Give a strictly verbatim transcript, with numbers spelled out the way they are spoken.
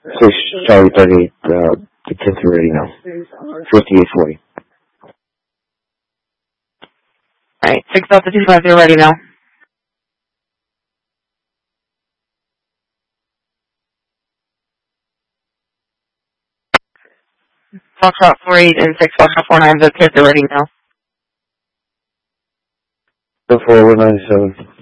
six Charlie thirty-eight, uh, the kids are ready now. fifty-eight forty. Alright, six Delta two five zero ready now. Foxtrot four eight and six Foxtrot four nine, the kids are ready now. The four one nine seven.